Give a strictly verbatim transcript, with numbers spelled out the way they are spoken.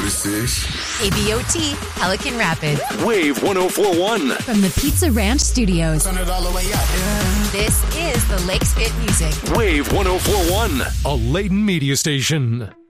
this is? A B O T, Pelican Rapids. Wave one oh four one. From the Pizza Ranch Studios. Turn it all the way up. Yeah. This is the Lakes Hit Music. Wave one oh four one. A Layton media station.